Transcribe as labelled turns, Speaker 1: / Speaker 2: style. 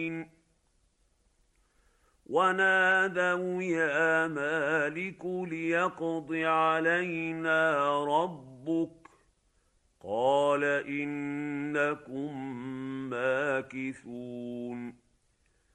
Speaker 1: ونادوا يا مالك ليقض علينا ربك قال إنكم ماكثون